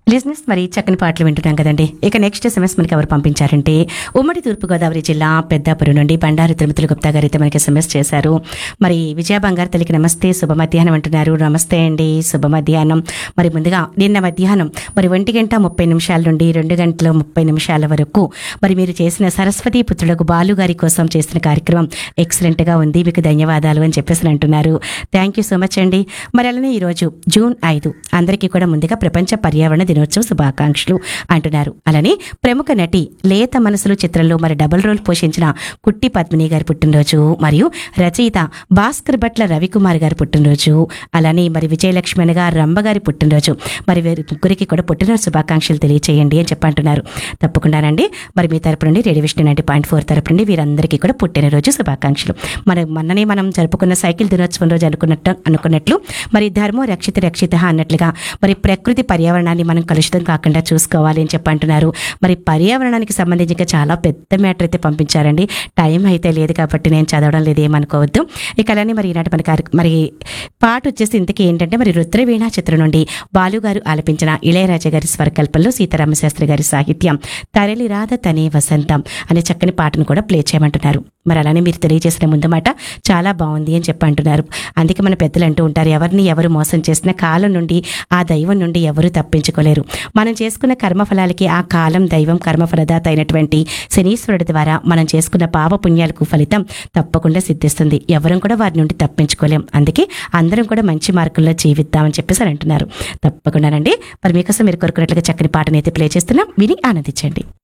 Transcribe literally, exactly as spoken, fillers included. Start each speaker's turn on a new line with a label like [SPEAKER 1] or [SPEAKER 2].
[SPEAKER 1] లిజినెస్ మరి చక్కని పాటలు వింటున్నాం కదండి. ఇక నెక్స్ట్ ఎస్ఎంఎస్ మనకి ఎవరు పంపించారంటే ఉమ్మడి తూర్పుగోదావరి జిల్లా పెద్దాపురం నుండి బండారు తిరుమతుల గుప్తా గారు అయితే మనకి ఎస్ఎంఎస్ చేశారు. మరి విజయ బంగారు తల్లికి నమస్తే శుభ మధ్యాహ్నం అంటున్నారు. నమస్తే అండి, శుభ మధ్యాహ్నం. మరి ముందుగా నిన్న మధ్యాహ్నం మరి ఒంటి గంట ముప్పై నిమిషాల నుండి రెండు గంటల ముప్పై నిమిషాల వరకు మరి మీరు చేసిన సరస్వతి పుత్రులకు బాలు గారి కోసం చేసిన కార్యక్రమం ఎక్సలెంట్ గా ఉంది, మీకు ధన్యవాదాలు అని చెప్పేసి అంటున్నారు. థ్యాంక్ యూ సో మచ్ అండి. మరి అలానే ఈరోజు జూన్ ఐదు అందరికీ కూడా ముందుగా ప్రపంచ పర్యావరణ దినోత్సవ శుభాకాంక్షలు అంటున్నారు. అలానే ప్రముఖ నటి లేత మనసులు చిత్రంలో మరి డబుల్ రోల్ పోషించిన కుట్టి పద్మిని గారి పుట్టినరోజు, మరియు రచయిత భాస్కర్ భట్ల రవికుమార్ గారి పుట్టినరోజు, అలానే మరి విజయలక్ష్మి అనగా రంభ గారి పుట్టినరోజు. మరి వీరి ముగ్గురికి కూడా పుట్టినరోజు శుభాకాంక్షలు తెలియచేయండి అని చెప్పంటున్నారు. తప్పకుండానండి. మరి మీ తరపు నుండి radio Vishnu ninety point four తరపు నుండి వీరందరికీ కూడా పుట్టినరోజు శుభాకాంక్షలు. మన మొన్ననే మనం జరుపుకున్న సైకిల్ దినోత్సవం రోజు అనుకున్నట్టు అనుకున్నట్లు మరి ధర్మో రక్షిత రక్షిత అన్నట్లుగా మరి ప్రకృతి పర్యావరణాన్ని మనం కలుషితం కాకుండా చూసుకోవాలి అని చెప్పి అంటున్నారు. మరి పర్యావరణానికి సంబంధించి ఇంకా చాలా పెద్ద మ్యాటర్ అయితే పంపించారండి. టైం అయితే లేదు కాబట్టి నేను చదవడం లేదు, ఏమనుకోవద్దు. ఇక అలానే మరి ఈనాటి మన కార్య మరి పాట వచ్చేసి ఇంతకీ ఏంటంటే మరి రుద్రవీణ చిత్రం నుండి బాలు గారు ఆలపించిన ఇళయరాజా గారి స్వరకల్పంలో సీతారామశాస్త్రి గారి సాహిత్యం తరలి రాధ తనే వసంతం అనే చక్కని పాటను కూడా ప్లే చేయమంటున్నారు. మరి అలానే మీరు తెలియజేసిన ముందు మాట చాలా బాగుంది అని చెప్పి అంటున్నారు. అందుకే మన పెద్దలు అంటూ ఉంటారు, ఎవరిని ఎవరు మోసం చేసిన కాలం నుండి ఆ దైవం నుండి ఎవరు తప్పించుకోలేరు. మనం చేసుకున్న కర్మఫలాలకి ఆ కాలం దైవం కర్మఫలదాత అయినటువంటి శనీశ్వరుడి ద్వారా మనం చేసుకున్న పాప పుణ్యాలకు ఫలితం తప్పకుండా సిద్ధిస్తుంది. ఎవరం కూడా వారి నుండి తప్పించుకోలేం. అందుకే అందరం కూడా మంచి మార్గంలో జీవిద్దామని చెప్పేసి అని అంటున్నారు. తప్పకుండానండి. మరి మీకోసం మీరు కోరుకున్నట్లుగా చక్కని పాటనైతే ప్లే చేస్తున్నాం, విని ఆనందించండి.